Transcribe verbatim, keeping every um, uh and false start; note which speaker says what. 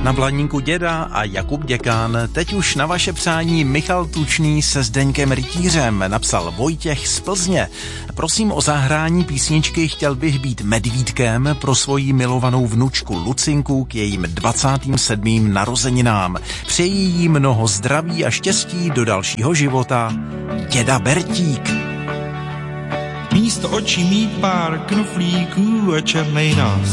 Speaker 1: Na Blaníku děda a Jakub Děkán. Teď už na vaše přání Michal Tučný se Zdeňkem Rytířem, napsal Vojtěch z Plzně. Prosím o zahrání písničky Chtěl bych být medvídkem pro svoji milovanou vnučku Lucinku k jejím dvacátým sedmým narozeninám. Přeji jí mnoho zdraví a štěstí do dalšího života. Děda Bertík.
Speaker 2: Místo očí mít pár knoflíků a černej nos.